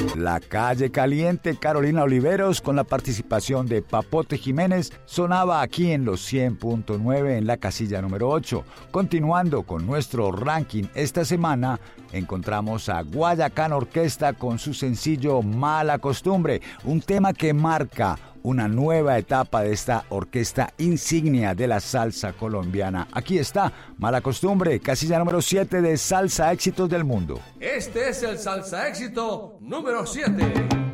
La Calle Caliente, Carolina Oliveros, con la participación de Papote Jiménez, sonaba aquí en los 100.9 en la casilla número 8. Continuando con nuestro ranking esta semana, encontramos a Guayacán Orquesta con su sencillo Mala Costumbre, un tema que marca una nueva etapa de esta orquesta insignia de la salsa colombiana. Aquí está, Mala Costumbre, casilla número 7 de Salsa Éxitos del Mundo. Este es el Salsa Éxito número 7.